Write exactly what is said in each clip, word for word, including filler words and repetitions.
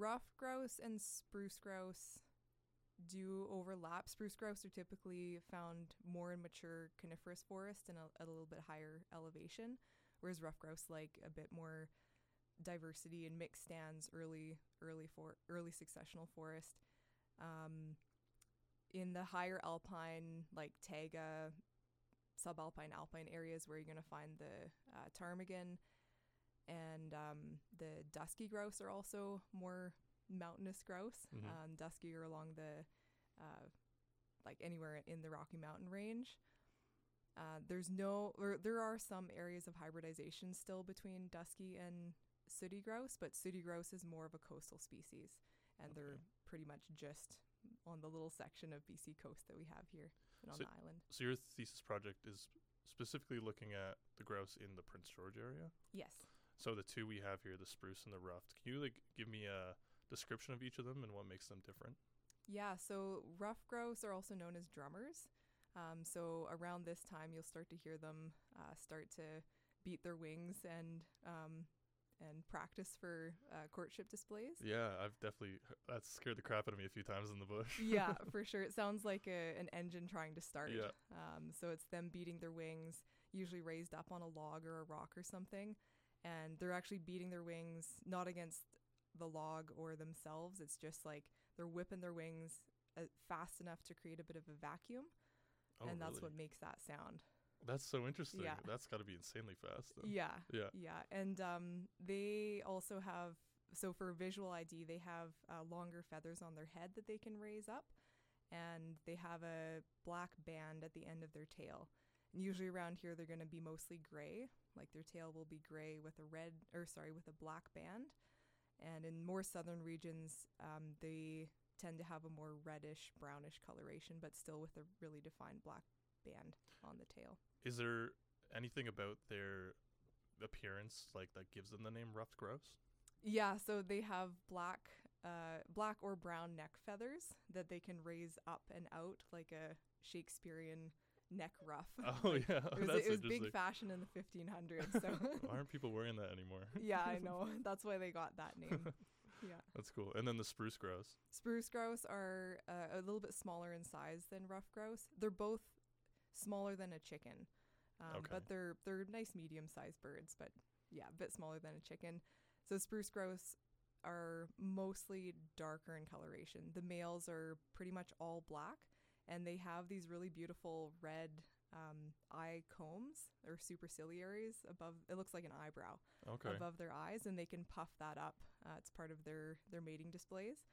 ruffed grouse and spruce grouse do overlap. Spruce grouse are typically found more in mature coniferous forest and a, at a little bit higher elevation, whereas ruffed grouse like a bit more diversity and mixed stands, early early for early successional forest. Um, in the higher alpine, like taiga, subalpine, alpine areas, where you're going to find the uh, ptarmigan and um, the dusky grouse are also more mountainous grouse. Mm-hmm. Um, dusky are along the, uh, like anywhere in the Rocky Mountain range. Uh, there's no, or there are some areas of hybridization still between dusky and sooty grouse, but sooty grouse is more of a coastal species, and Okay. they're pretty much just on the little section of B C coast that we have here and on So- the island. So your thesis project is specifically looking at the grouse in the Prince George area? Yes. So the two we have here, the spruce and the ruffed, can you like give me a description of each of them and what makes them different? Yeah, so ruffed grouse are also known as drummers. Um, so around this time, you'll start to hear them uh, start to beat their wings and um, and practice for uh, courtship displays. Yeah, I've definitely, that scared the crap out of me a few times in the bush. Yeah, for sure. It sounds like a, an engine trying to start. Yeah. Um, so it's them beating their wings, usually raised up on a log or a rock or something. And they're actually beating their wings, not against the log or themselves. It's just like they're whipping their wings uh, fast enough to create a bit of a vacuum. Oh, and that's really? what makes that sound. That's so interesting. Yeah. That's got to be insanely fast. Then. Yeah. Yeah. Yeah. And um, they also have, so for visual I D, they have uh, longer feathers on their head that they can raise up. And they have a black band at the end of their tail. And usually around here, they're going to be mostly gray. Like their tail will be gray with a red, or sorry, with a black band. And in more southern regions, um, they tend to have a more reddish, brownish coloration, but still with a really defined black band on the tail. Is there anything about their appearance like that gives them the name ruffed grouse? Yeah, so they have black, uh, black or brown neck feathers that they can raise up and out like a Shakespearean neck ruff. Oh, yeah. It was, That's it was big interesting. fashion in the fifteen hundreds. So Why aren't people wearing that anymore? yeah, I know. That's why they got that name. Yeah. That's cool. And then the spruce grouse. Spruce grouse are uh, a little bit smaller in size than ruffed grouse. They're both smaller than a chicken, um, Okay. but they're they're nice medium-sized birds. But yeah, a bit smaller than a chicken. So spruce grouse are mostly darker in coloration. The males are pretty much all black, and they have these really beautiful red um, eye combs or superciliaries above. It looks like an eyebrow Okay. above their eyes, and they can puff that up. Uh, it's part of their their mating displays.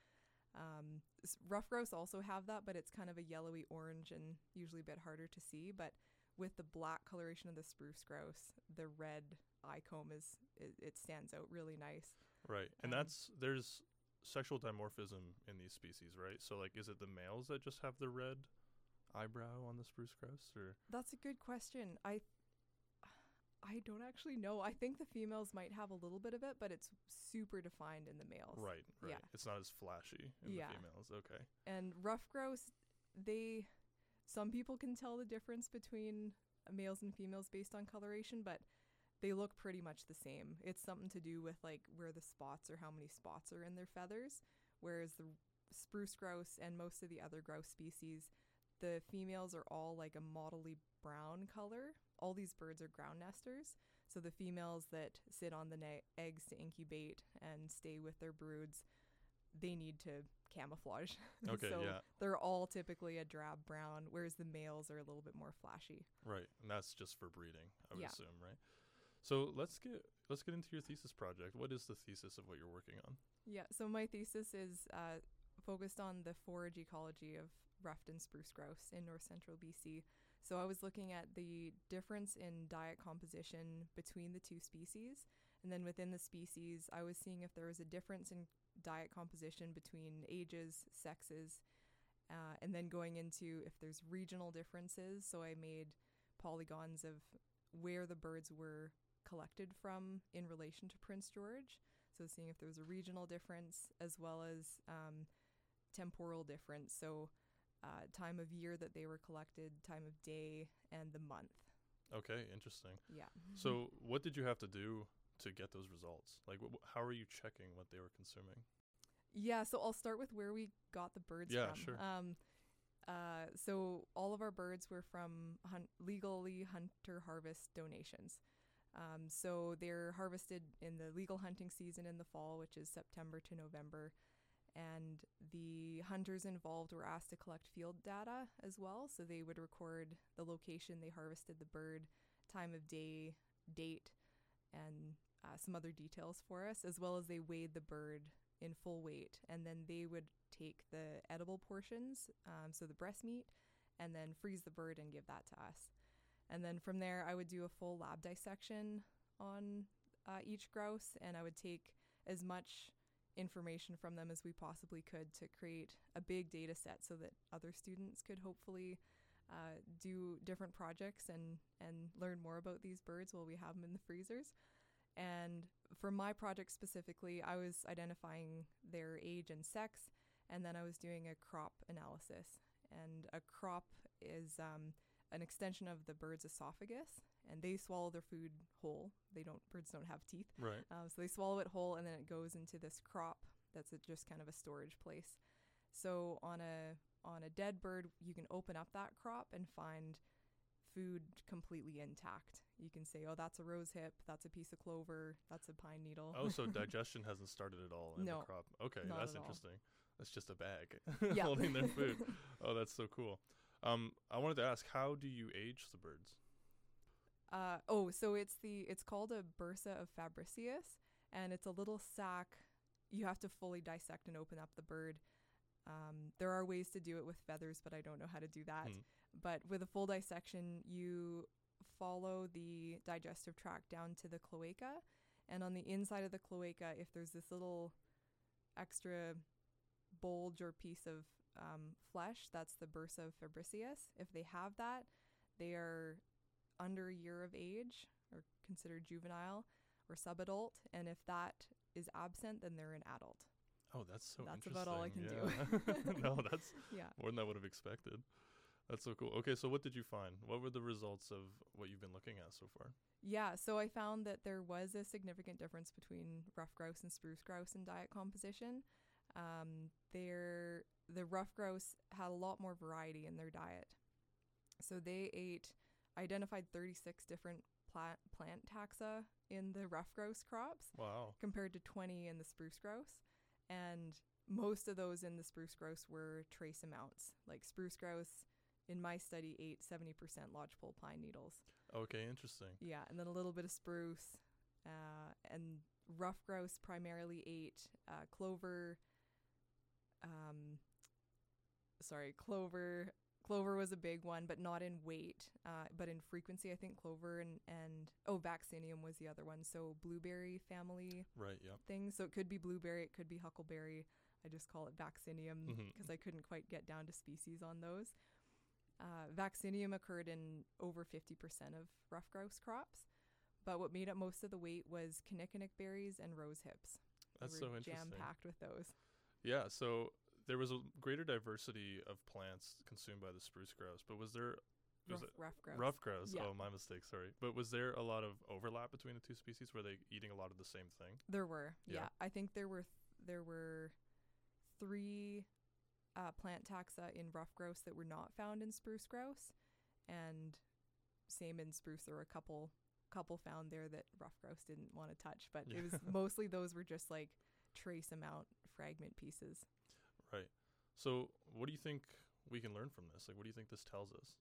Um, s- ruffed grouse also have that, but it's kind of a yellowy orange and usually a bit harder to see. But with the black coloration of the spruce grouse, the red eye comb is it, it stands out really nice. Right. And Um, that's, there's sexual dimorphism in these species, right? So like, is it the males that just have the red eyebrow on the spruce grouse, or? That's a good question. I I don't actually know. I think the females might have a little bit of it, but it's super defined in the males. Right, right. Yeah. It's not as flashy in Yeah. the females. Okay. And ruffed grouse, they, some people can tell the difference between males and females based on coloration, but they look pretty much the same. It's something to do with like where the spots or how many spots are in their feathers, whereas the spruce grouse and most of the other grouse species, the females are all like a mottly brown color. All these birds are ground nesters. So the females that sit on the ne- eggs to incubate and stay with their broods, they need to camouflage. Okay, so yeah. they're all typically a drab brown, whereas the males are a little bit more flashy. Right. And that's just for breeding, I would Yeah. assume, right? So let's get let's get into your thesis project. What is the thesis of what you're working on? Yeah, so my thesis is uh, focused on the forage ecology of ruffed and spruce grouse in north central B C. So I was looking at the difference in diet composition between the two species, and then within the species, I was seeing if there was a difference in diet composition between ages, sexes, uh, and then going into if there's regional differences. So I made polygons of where the birds were collected from in relation to Prince George. So seeing if there was a regional difference as well as um, temporal difference. So uh, time of year that they were collected, time of day, and the month. Okay, interesting. Yeah. So what did you have to do to get those results? Like, wh- how are you checking what they were consuming? Yeah, so I'll start with where we got the birds Yeah, from. sure. Um, uh, so all of our birds were from hun- legally hunter harvest donations. Um, so they're harvested in the legal hunting season in the fall, which is September to November. And the hunters involved were asked to collect field data as well. So they would record the location they harvested the bird, time of day, date, and uh, some other details for us, as well as they weighed the bird in full weight. And then they would take the edible portions, um, so the breast meat, and then freeze the bird and give that to us. And then from there, I would do a full lab dissection on uh, each grouse, and I would take as much information from them as we possibly could to create a big data set so that other students could hopefully uh, do different projects and, and learn more about these birds while we have them in the freezers. And for my project specifically, I was identifying their age and sex, and then I was doing a crop analysis. And a crop is um, an extension of the bird's esophagus, and they swallow their food whole. They don't, birds don't have teeth. Right. Um, so they swallow it whole, and then it goes into this crop that's a, just kind of a storage place. So on a on a dead bird, you can open up that crop and find food completely intact. You can say, oh, that's a rose hip, that's a piece of clover, that's a pine needle. Oh, so digestion hasn't started at all in No, the crop. Okay, not that's at all. interesting. That's just a bag Yeah. holding their food. Oh, that's so cool. Um, I wanted to ask, how do you age the birds? Uh, oh, so it's the it's called a bursa of Fabricius, and it's a little sac. You have to fully dissect and open up the bird. Um, there are ways to do it with feathers, but I don't know how to do that. Hmm. But with a full dissection, you follow the digestive tract down to the cloaca, and on the inside of the cloaca, if there's this little extra bulge or piece of um, flesh, that's the bursa of Fabricius. If they have that, they are under a year of age or considered juvenile or subadult, and if that is absent, then they're an adult. Oh, that's so That's interesting. about all I can do. No, that's Yeah. more than I would have expected. That's so cool. Okay, so what did you find? What were the results of what you've been looking at so far? Yeah, so I found that there was a significant difference between rough grouse and spruce grouse in diet composition. Um, they're, the rough grouse had a lot more variety in their diet. So they ate, I identified thirty-six different plant, plant taxa in the rough grouse crops Wow. compared to twenty in the spruce grouse. And most of those in the spruce grouse were trace amounts. Like spruce grouse, in my study, ate seventy percent lodgepole pine needles. Okay, interesting. Yeah, and then a little bit of spruce. Uh, and rough grouse primarily ate uh, clover. Um, sorry, clover. Clover was a big one, but not in weight, uh, but in frequency. I think clover and, and, oh, vaccinium was the other one. So blueberry family Right, yeah. things. So it could be blueberry, it could be huckleberry. I just call it vaccinium because Mhm. I couldn't quite get down to species on those. Uh, vaccinium occurred in over fifty percent of rough grouse crops, but what made up most of the weight was kinnikinick berries and rose hips. That's we so were interesting. jam-packed with those. Yeah, so there was a greater diversity of plants consumed by the spruce grouse, but was there was Rough, it rough grouse. rough grouse? Yeah. Oh, my mistake. Sorry. But was there a lot of overlap between the two species? Were they eating a lot of the same thing? There were, Yeah. yeah. I think there were th- there were three uh, plant taxa in rough grouse that were not found in spruce grouse, and same in spruce. There were a couple couple found there that rough grouse didn't want to touch, but Yeah. it was mostly those were just like trace amount fragment pieces. Right. So, what do you think we can learn from this? Like, what do you think this tells us?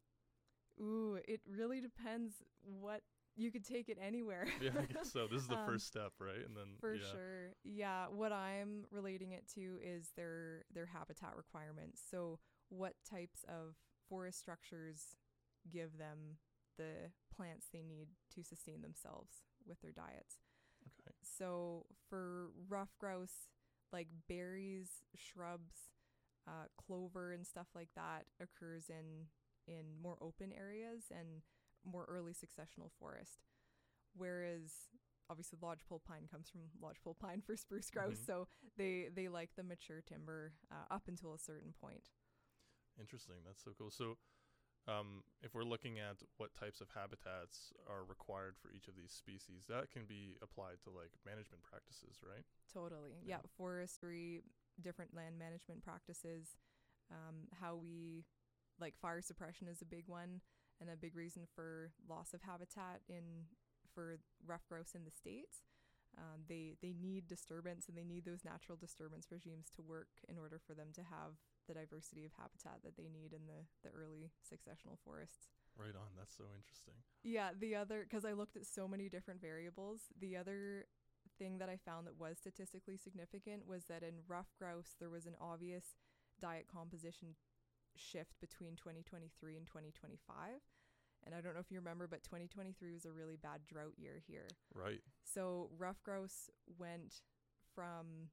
Ooh, it really depends what you could take it anywhere. Yeah, I guess so. This is the Um, first step, right? And then For yeah. sure. Yeah, what I'm relating it to is their their habitat requirements. So what types of forest structures give them the plants they need to sustain themselves with their diets. Okay. So for rough grouse, like berries, shrubs, uh, clover and stuff like that occurs in in more open areas and more early successional forest. Whereas obviously lodgepole pine comes from lodgepole pine for spruce grouse, Mhm. so they they like the mature timber uh, up until a certain point. Interesting. That's so cool. So, um, if we're looking at what types of habitats are required for each of these species, that can be applied to like management practices, right? Totally. Yeah. Yeah. Forestry, different land management practices, um, how we, like fire suppression is a big one and a big reason for loss of habitat in for ruffed grouse in the States. Um, they they need disturbance and they need those natural disturbance regimes to work in order for them to have the diversity of habitat that they need in the, the early successional forests. Right on. That's so interesting. Yeah, the other, because I looked at so many different variables, the other thing that I found that was statistically significant was that in ruffed grouse, there was an obvious diet composition shift between twenty twenty-three and twenty twenty-five. And I don't know if you remember, but twenty twenty-three was a really bad drought year here. Right. So ruffed grouse went from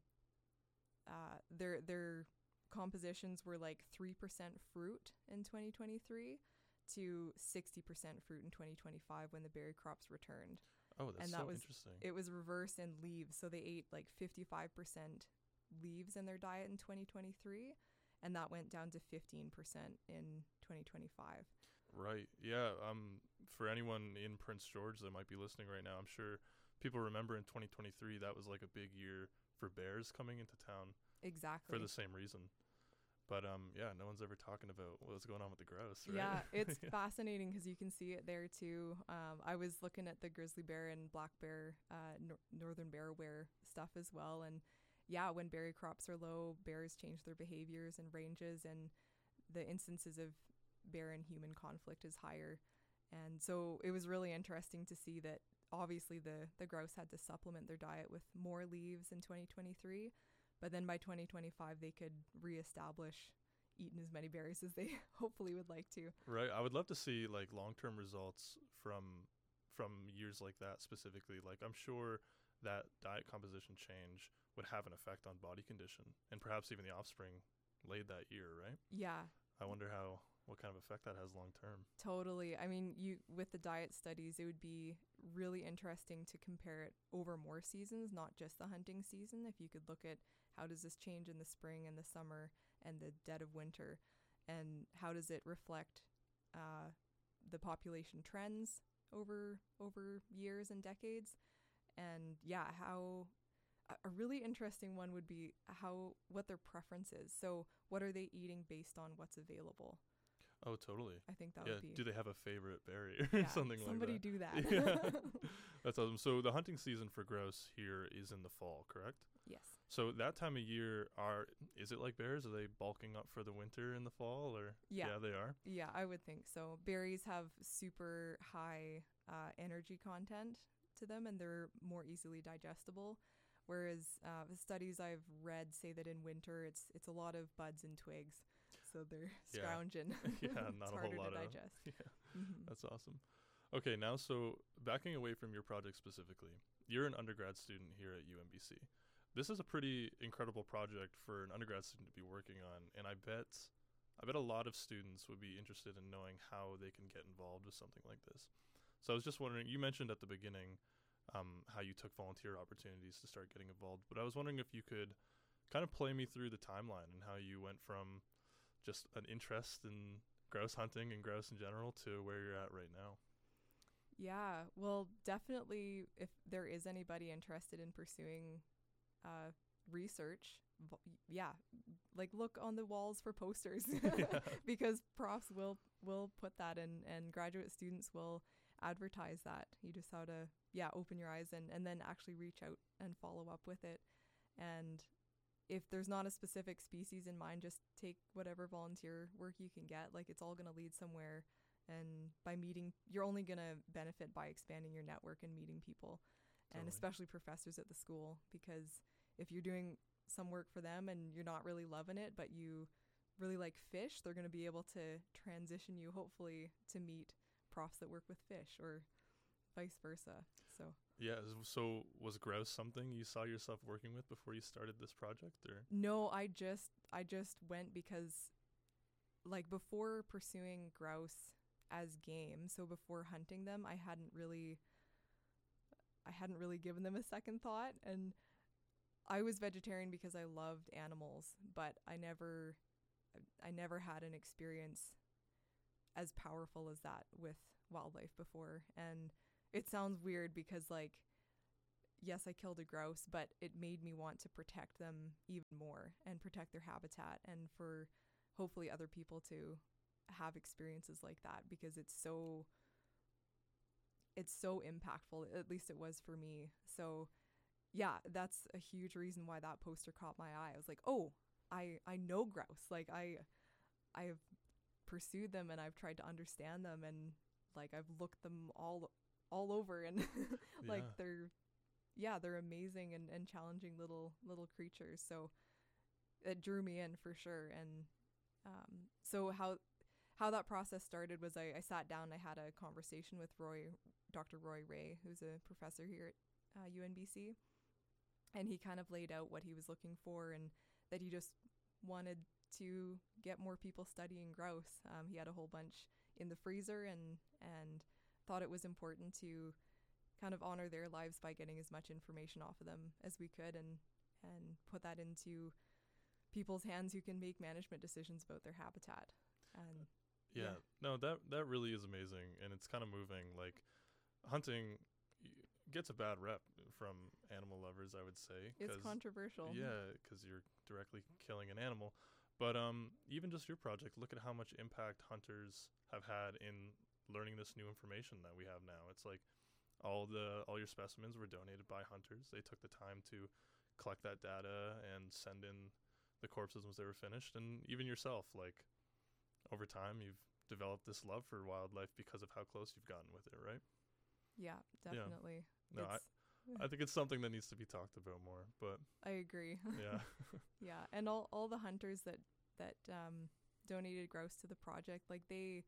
uh, their their compositions were like three percent fruit in twenty twenty-three to sixty percent fruit in twenty twenty-five when the berry crops returned. Oh, that's and so that was, interesting. It was reverse in leaves. So they ate like fifty-five percent leaves in their diet in twenty twenty-three, and that went down to fifteen percent in twenty twenty-five. Right. Yeah. Um. For anyone in Prince George that might be listening right now, I'm sure people remember in twenty twenty-three that was like a big year for bears coming into town. Exactly. For the same reason. But um, yeah, no one's ever talking about what's going on with the grouse, right? Yeah, it's fascinating because you can see it there too. Um, I was looking at the grizzly bear and black bear, uh, nor- northern bear wear stuff as well, and yeah, when berry crops are low, bears change their behaviors and ranges, and the instances of bear and human conflict is higher. And so it was really interesting to see that obviously the the grouse had to supplement their diet with more leaves in twenty twenty-three. But then by twenty twenty-five, they could reestablish eating as many berries as they hopefully would like to. Right. I would love to see like long-term results from from years like that specifically. Like I'm sure that diet composition change would have an effect on body condition and perhaps even the offspring laid that year, right? Yeah. I wonder how what kind of effect that has long term. Totally. I mean, you with the diet studies, it would be really interesting to compare it over more seasons, not just the hunting season. If you could look at how does this change in the spring and the summer and the dead of winter, and how does it reflect uh, the population trends over over years and decades, and yeah, how a really interesting one would be how what their preference is. So, what are they eating based on what's available? Oh, totally. I think that yeah. would be. Do they have a favorite berry or Yeah, something like that? Somebody do that. Yeah. That's awesome. So the hunting season for grouse here is in the fall, correct? Yes. So that time of year, are is it like bears? Are they bulking up for the winter in the fall, or Yeah. yeah, they are. Yeah, I would think so. Berries have super high uh, energy content to them, and they're more easily digestible. Whereas uh, the studies I've read say that in winter, it's it's a lot of buds and twigs, so they're Yeah. scrounging. Yeah, not it's a harder whole lot to of. digest. Yeah, Mhm. that's awesome. Okay, now so backing away from your project specifically, you're an undergrad student here at U M B C. This is a pretty incredible project for an undergrad student to be working on, and I bet I bet a lot of students would be interested in knowing how they can get involved with something like this. So I was just wondering, you mentioned at the beginning um, how you took volunteer opportunities to start getting involved, but I was wondering if you could kind of play me through the timeline and how you went from just an interest in grouse hunting and grouse in general to where you're at right now. Yeah, well, definitely if there is anybody interested in pursuing uh, research, vo- yeah, like look on the walls for posters Yeah. because profs will will put that in and graduate students will advertise that. You just have to, yeah, open your eyes and, and then actually reach out and follow up with it. And if there's not a specific species in mind, just take whatever volunteer work you can get. Like it's all going to lead somewhere. And by meeting, you're only going to benefit by expanding your network and meeting people, and Totally. especially professors at the school, because if you're doing some work for them and you're not really loving it, but you really like fish, they're going to be able to transition you hopefully to meet profs that work with fish or vice versa. So Yeah, s- so was grouse something you saw yourself working with before you started this project, or? no, I just I just went because like before pursuing grouse as game, so before hunting them, I hadn't really I hadn't really given them a second thought, and I was vegetarian because I loved animals, but I never I never had an experience as powerful as that with wildlife before. And it sounds weird because, like, yes, I killed a grouse, but it made me want to protect them even more and protect their habitat, and for hopefully other people to have experiences like that, because it's so it's so impactful. At least it was for me. So yeah, that's a huge reason why that poster caught my eye. I was like, oh, I I know grouse. Like I I've pursued them and I've tried to understand them, and like I've looked them all all over, and like Yeah. they're yeah, they're amazing and, and challenging little little creatures. So it drew me in for sure. And um, so how how that process started was I, I sat down, I had a conversation with Roy, Doctor Roy Ray, who's a professor here at uh, U N B C, and he kind of laid out what he was looking for, and that he just wanted to get more people studying grouse. Um, he had a whole bunch in the freezer, and and thought it was important to kind of honor their lives by getting as much information off of them as we could, and and put that into people's hands who can make management decisions about their habitat. And Yeah. Yeah. No, that that really is amazing, and it's kind of moving. Like, hunting y- gets a bad rep from animal lovers, I would say. it's 'cause- controversial. Yeah, because you're directly killing an animal. But um, even just your project, look at how much impact hunters have had in learning this new information that we have now. It's like all the all your specimens were donated by hunters. They took the time to collect that data and send in the corpses once they were finished. And even yourself, like, over time, you've developed this love for wildlife because of how close you've gotten with it, right? Yeah, definitely. No, I, It's- I think it's something that needs to be talked about more. But I agree. yeah, Yeah, and all, all the hunters that that um, donated grouse to the project, like they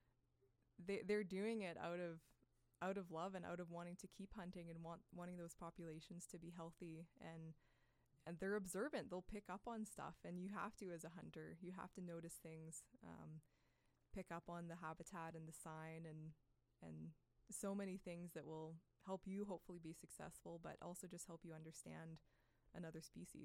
they they're doing it out of out of love and out of wanting to keep hunting and want wanting those populations to be healthy, and and they're observant. They'll pick up on stuff, and you have to, as a hunter, you have to notice things, um, pick up on the habitat and the sign, and and so many things that will help you hopefully be successful, but also just help you understand another species.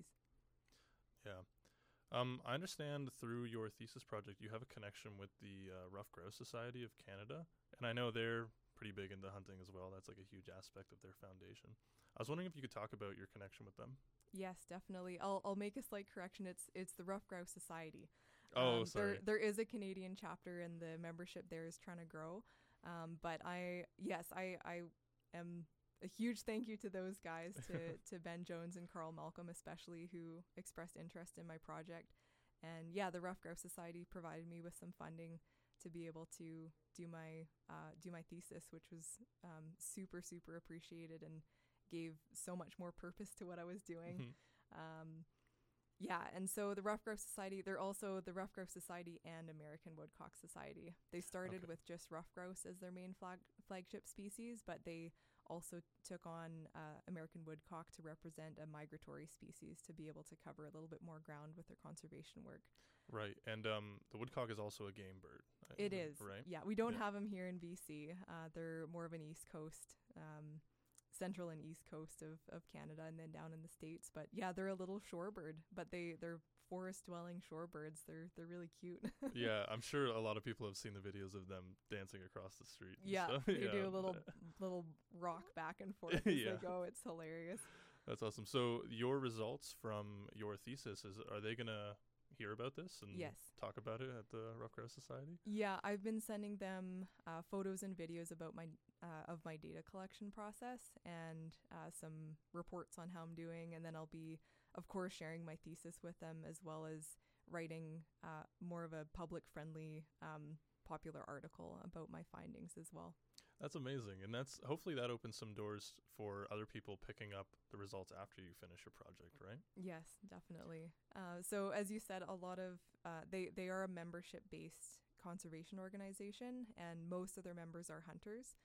yeah. Um, I understand through your thesis project you have a connection with the uh, Rough Grouse Society of Canada, and I know they're pretty big into hunting as well. That's like a huge aspect of their foundation. I was wondering if you could talk about your connection with them. Yes, definitely. I'll I'll make a slight correction. It's it's the Rough Grouse Society. Oh, Um, sorry. There there is a Canadian chapter, and the membership there is trying to grow. Um, but I yes I I am a huge thank you to those guys, to to Ben Jones and Carl Malcolm especially, who expressed interest in my project. And yeah, the Rough Grouse Society provided me with some funding to be able to do my uh, do my thesis, which was um, super super appreciated and gave so much more purpose to what I was doing. Mhm. Um, yeah, and so the Rough Grouse Society, they're also the Rough Grouse Society and American Woodcock Society. They started Okay. with just rough grouse as their main flag flagship species, but they also took on uh, American woodcock to represent a migratory species, to be able to cover a little bit more ground with their conservation work. Right, and um, the woodcock is also a game bird. I It believe, is, right. yeah. We don't Yeah. have them here in B C. Uh, they're more of an East Coast, um, central and East Coast of, of Canada, and then down in the States. But yeah, they're a little shorebird, but they they're forest-dwelling shorebirds. They're they're really cute. Yeah, I'm sure a lot of people have seen the videos of them dancing across the street. and Yeah, stuff. they Yeah, do a little but- little rock back and forth as Yeah. they go. It's hilarious. That's awesome. So your results from your thesis, is are they gonna hear about this and Yes. talk about it at the Rough Grouse Society? Yeah, I've been sending them uh, photos and videos about my uh, of my data collection process, and uh, some reports on how I'm doing, and then I'll be, of course, sharing my thesis with them, as well as writing uh, more of a public-friendly, um, popular article about my findings as well. That's amazing, and that's hopefully that opens some doors for other people picking up the results after you finish your project, right? Yes, definitely. Uh, so as you said, a lot of uh, they they are a membership-based conservation organization, and most of their members are hunters.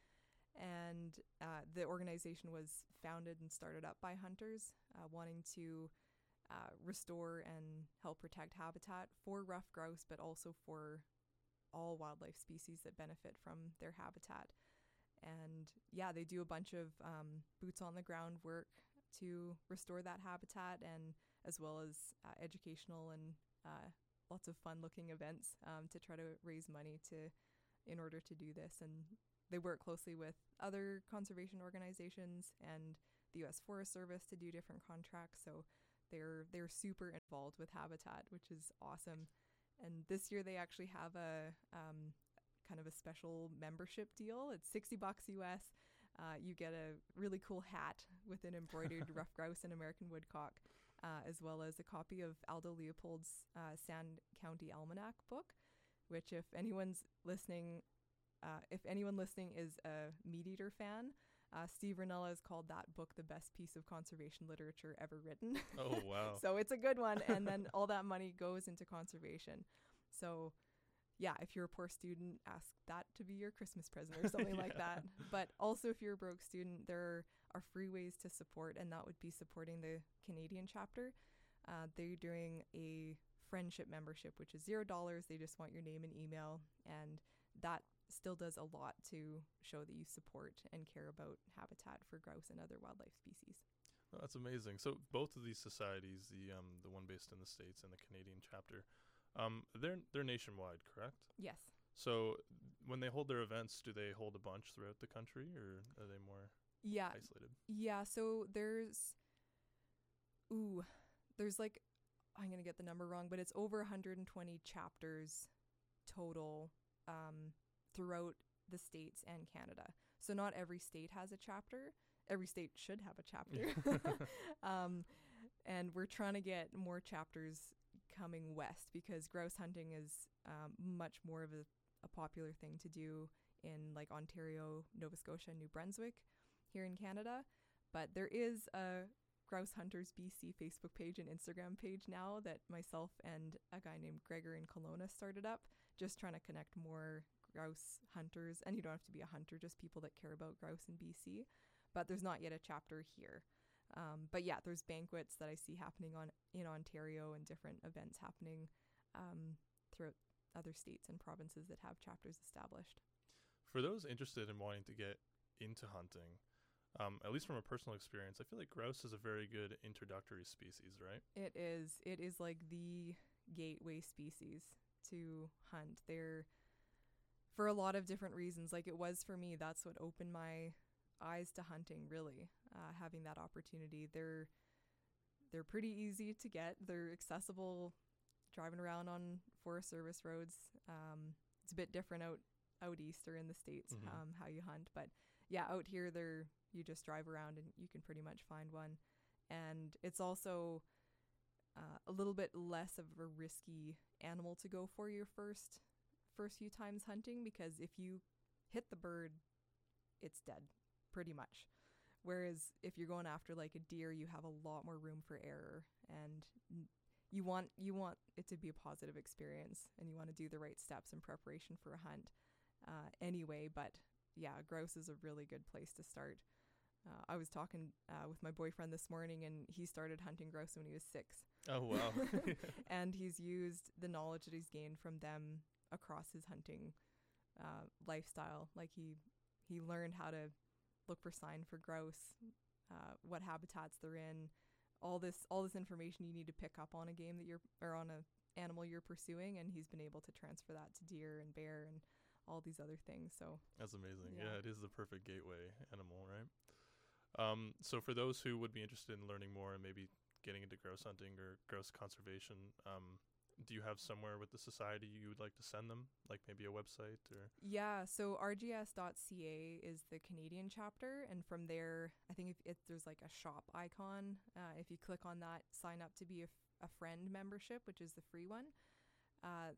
And uh, the organization was founded and started up by hunters uh, wanting to uh, restore and help protect habitat for rough grouse, but also for all wildlife species that benefit from their habitat. And yeah, they do a bunch of um, boots on the ground work to restore that habitat, and as well as uh, educational and uh, lots of fun looking events um, to try to raise money to in order to do this. And they work closely with other conservation organizations and the U S Forest Service to do different contracts. So they're they're super involved with Habitat, which is awesome. And this year they actually have a um, kind of a special membership deal. It's sixty bucks U S. Uh, you get a really cool hat with an embroidered rough grouse and American woodcock, uh, as well as a copy of Aldo Leopold's uh, Sand County Almanac book, which if anyone's listening, uh, if anyone listening is a Meat Eater fan, uh, Steve Rinella has called that book the best piece of conservation literature ever written. Oh, wow. So it's a good one. And then all that money goes into conservation. So yeah, if you're a poor student, ask that to be your Christmas present or something Yeah. like that. But also if you're a broke student, there are free ways to support, and that would be supporting the Canadian chapter. Uh, they're doing a friendship membership, which is zero dollars. They just want your name and email, and that still does a lot to show that you support and care about habitat for grouse and other wildlife species. Oh, that's amazing. So both of these societies, the um the one based in the States and the Canadian chapter, um they're they're nationwide, correct? Yes. So when they hold their events, do they hold a bunch throughout the country, or are they more Yeah. isolated? Yeah. So there's, ooh, there's like, I'm going to get the number wrong, but it's over one hundred twenty chapters total um, throughout the States and Canada. So not every state has a chapter. Every state should have a chapter. um, and we're trying to get more chapters coming west, because grouse hunting is um, much more of a, a popular thing to do in like Ontario, Nova Scotia, New Brunswick here in Canada. But there is a Grouse Hunters B C Facebook page and Instagram page now that myself and a guy named Gregor in Kelowna started up, just trying to connect more grouse hunters. And you don't have to be a hunter, just people that care about grouse in B C. But there's not yet a chapter here. Um, but yeah, there's banquets that I see happening on in Ontario, and different events happening um, throughout other states and provinces that have chapters established. For those interested in wanting to get into hunting, um, at least from a personal experience, I feel like grouse is a very good introductory species, right? It is. It is like the gateway species to hunt. They're, for a lot of different reasons, like it was for me, that's what opened my eyes to hunting, really, uh, having that opportunity. They're they're pretty easy to get. They're accessible driving around on Forest Service roads. Um, it's a bit different out out east or in the States, Mhm. um, how you hunt. But yeah, out here, they're you just drive around and you can pretty much find one. And it's also uh, a little bit less of a risky animal to go for your first first few times hunting, because if you hit the bird, it's dead, pretty much. Whereas if you're going after like a deer, you have a lot more room for error, and n- you want you want it to be a positive experience, and you want to do the right steps in preparation for a hunt uh, anyway. But yeah, grouse is a really good place to start. Uh, I was talking uh, with my boyfriend this morning, and he started hunting grouse when he was six. Oh, wow. And he's used the knowledge that he's gained from them across his hunting uh, lifestyle. Like he he learned how to look for sign for grouse, uh, what habitats they're in, all this all this information you need to pick up on a game that you're or on a animal you're pursuing, and he's been able to transfer that to deer and bear and all these other things. So That's amazing. Yeah. Yeah. It is the perfect gateway animal, right? Um, so for those who would be interested in learning more and maybe getting into grouse hunting or grouse conservation, um, do you have somewhere with the society you would like to send them, like maybe a website or? yeah, so r g s dot c a is the Canadian chapter, and from there, I think if, if there's like a shop icon, uh, if you click on that, sign up to be a, f- a friend membership, which is the free one. Uh,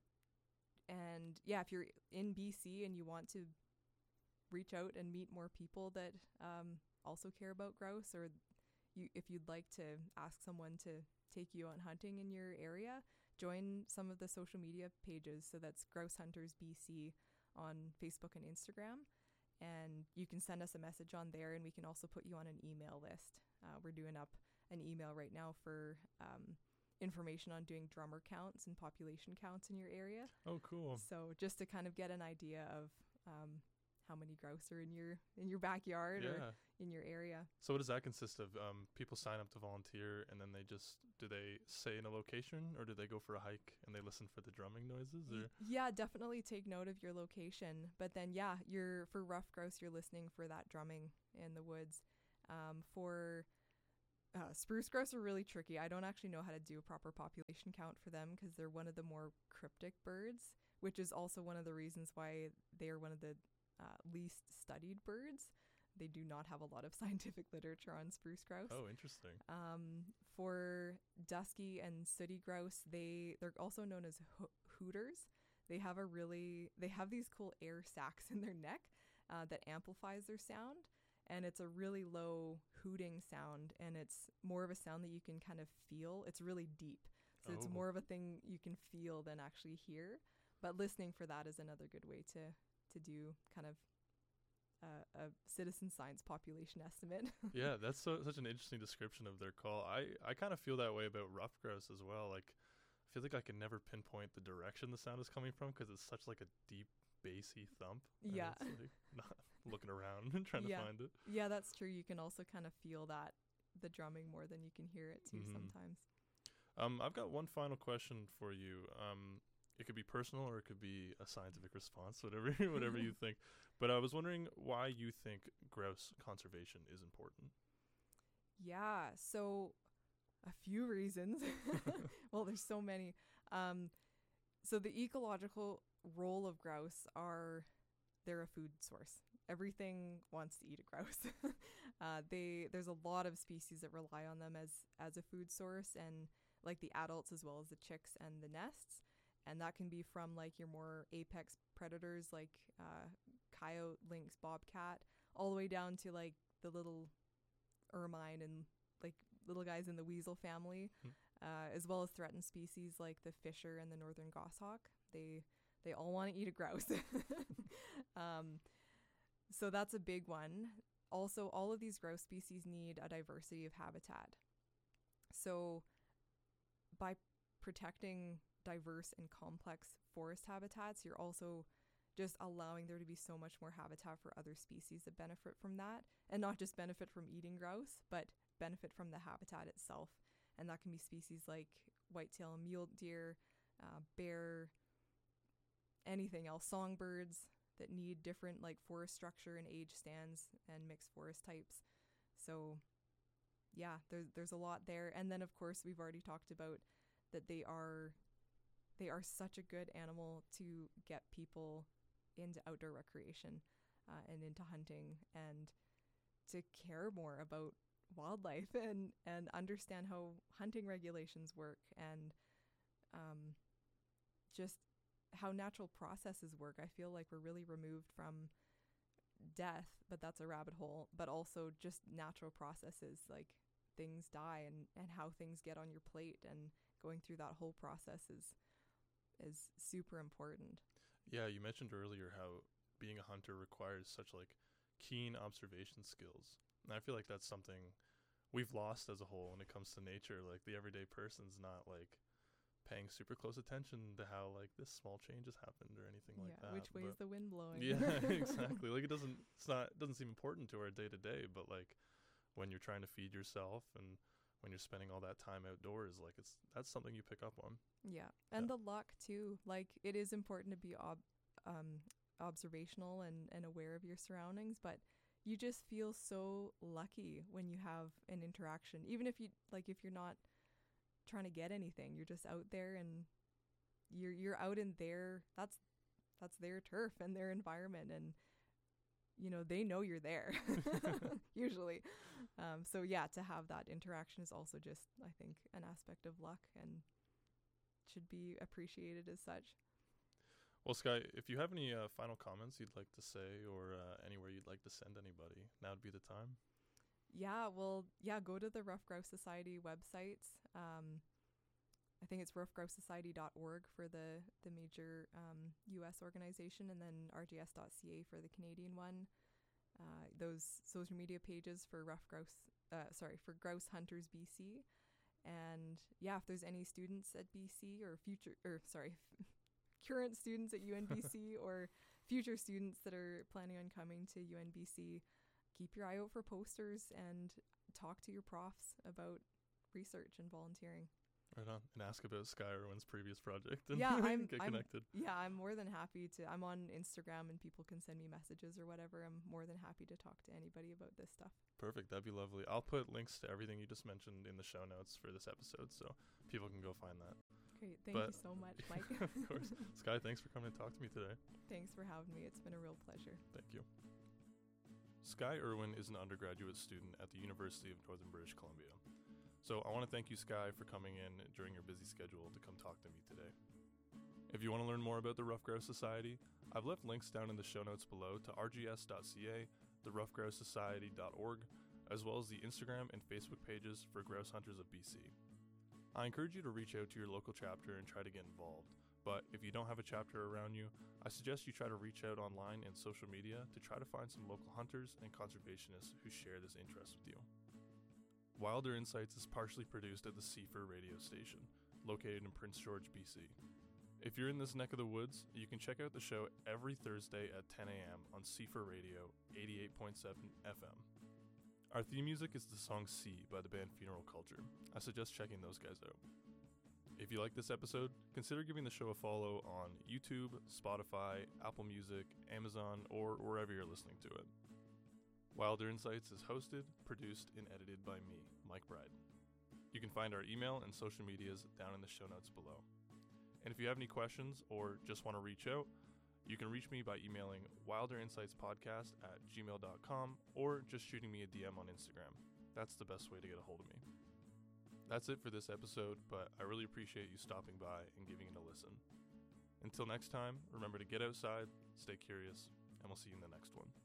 and yeah, if you're in B C and you want to reach out and meet more people that um, also care about grouse, or you, if you'd like to ask someone to take you on hunting in your area, join some of the social media pages. So that's Grouse Hunters B C on Facebook and Instagram. And you can send us a message on there, and we can also put you on an email list. Uh, we're doing up an email right now for um, information on doing drummer counts and population counts in your area. Oh, cool. So just to kind of get an idea of um, how many grouse are in your in your backyard or Yeah. in your area. So what does that consist of? Um, people sign up to volunteer, and then they just do they stay in a location, or do they go for a hike and they listen for the drumming noises? Or Yeah, definitely take note of your location. But then, yeah, you're for ruffed grouse, you're listening for that drumming in the woods. Um, for uh, spruce grouse are really tricky. I don't actually know how to do a proper population count for them because they're one of the more cryptic birds, which is also one of the reasons why they are one of the uh, least studied birds. They do not have a lot of scientific literature on spruce grouse. Oh, interesting. Um, for dusky and sooty grouse, they they're also known as ho- hooters. They have a really they have these cool air sacs in their neck uh, that amplifies their sound, and it's a really low hooting sound, and it's more of a sound that you can kind of feel. It's really deep, so Oh. it's more of a thing you can feel than actually hear. But listening for that is another good way to to do kind of Uh, a citizen science population estimate. Yeah, that's so, such an interesting description of their call. I, I kind of feel that way about ruffed grouse as well. Like, I feel like I can never pinpoint the direction the sound is coming from because it's such like a deep, bassy thump. and Yeah. It's like not looking around and trying Yeah. to find it. Yeah, that's true. You can also kind of feel that, the drumming, more than you can hear it too Mhm. sometimes. Um, I've got one final question for you. Um, it could be personal or it could be a scientific response, whatever whatever you think. But I was wondering why you think grouse conservation is important. Yeah, so a few reasons. Well, there's so many. Um, so the ecological role of grouse are they're a food source. Everything wants to eat a grouse. uh, they there's a lot of species that rely on them as as a food source, and like the adults as well as the chicks and the nests. And that can be from like your more apex predators like uh, coyote, lynx, bobcat, all the way down to like the little ermine and like little guys in the weasel family, Hmm. uh, as well as threatened species like the fisher and the northern goshawk. They they all want to eat a grouse. um, so that's a big one. Also, all of these grouse species need a diversity of habitat. So by protecting diverse and complex forest habitats, you're also just allowing there to be so much more habitat for other species that benefit from that, and not just benefit from eating grouse, but benefit from the habitat itself. And that can be species like whitetail mule deer, uh, bear, anything else, songbirds that need different like forest structure and age stands and mixed forest types. So yeah, there's there's a lot there. And then of course we've already talked about that they are they are such a good animal to get people into outdoor recreation uh, and into hunting, and to care more about wildlife and and understand how hunting regulations work, and um, just how natural processes work. I feel like we're really removed from death, but that's a rabbit hole, but also just natural processes, like things die, and, and how things get on your plate, and going through that whole process is is super important. Yeah, you mentioned earlier how being a hunter requires such like keen observation skills. And I feel like that's something we've lost as a whole when it comes to nature. Like the everyday person's not like paying super close attention to how like this small change has happened or anything like Yeah, that. which way is But the wind blowing? yeah, exactly. Like it doesn't it's not it doesn't seem important to our day to day, but like when you're trying to feed yourself and when you're spending all that time outdoors, like it's that's something you pick up on. Yeah, and Yeah. the luck too. Like it is important to be ob- um, observational and, and aware of your surroundings, but you just feel so lucky when you have an interaction. Even if you like, if you're not trying to get anything, you're just out there and you're you're out in their that's that's their turf and their environment, and you know they know you're there usually. Um, so yeah, to have that interaction is also just, I think, an aspect of luck and should be appreciated as such. Well, Sky, if you have any uh, final comments you'd like to say, or uh, anywhere you'd like to send anybody, now would be the time. Yeah, well, yeah, go to the Ruffed Grouse Society websites. Um, I think it's rough grouse society dot org for the, the major um, U S organization, and then r g s dot c a for the Canadian one. Uh, those social media pages for rough grouse, uh, sorry, for Grouse Hunters B C. And yeah, if there's any students at B C or future, or sorry, current students at U N B C or future students that are planning on coming to U N B C, keep your eye out for posters and talk to your profs about research and volunteering. Right on. And ask about Sky Irwin's previous project and Yeah, I'm, get I'm connected. yeah, I'm more than happy to. I'm on Instagram and people can send me messages or whatever. I'm more than happy to talk to anybody about this stuff. Perfect. That'd be lovely. I'll put links to everything you just mentioned in the show notes for this episode so people can go find that. Great. Thank But- you so much, Mike. Of course. Sky, thanks for coming to talk to me today. Thanks for having me. It's been a real pleasure. Thank you. Sky Irwin is an undergraduate student at the University of Northern British Columbia. So I want to thank you, Sky, for coming in during your busy schedule to come talk to me today. If you want to learn more about the Rough Grouse Society, I've left links down in the show notes below to r g s dot c a, the rough grouse society dot org, as well as the Instagram and Facebook pages for Grouse Hunters of B C. I encourage you to reach out to your local chapter and try to get involved, but if you don't have a chapter around you, I suggest you try to reach out online and social media to try to find some local hunters and conservationists who share this interest with you. Wilder Insights is partially produced at the Seafer radio station, located in Prince George, B C. If you're in this neck of the woods, you can check out the show every Thursday at ten a.m. on Seafer Radio eighty-eight point seven F M. Our theme music is the song Sea by the band Funeral Culture. I suggest checking those guys out. If you like this episode, consider giving the show a follow on YouTube, Spotify, Apple Music, Amazon, or wherever you're listening to it. Wilder Insights is hosted, produced, and edited by me, Mike Bride. You can find our email and social medias down in the show notes below. And if you have any questions or just want to reach out, you can reach me by emailing wilderinsightspodcast at gmail dot com or just shooting me a D M on Instagram. That's the best way to get a hold of me. That's it for this episode, but I really appreciate you stopping by and giving it a listen. Until next time, remember to get outside, stay curious, and we'll see you in the next one.